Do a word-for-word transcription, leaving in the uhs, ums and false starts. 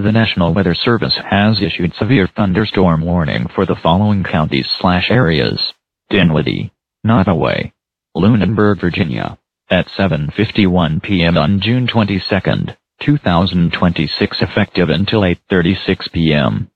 The National Weather Service has issued severe thunderstorm warning for the following counties slash areas: Dinwiddie, Nottoway, Lunenburg, Virginia, at seven fifty-one p m on June twenty-second, two thousand twenty-six, effective until eight thirty-six p m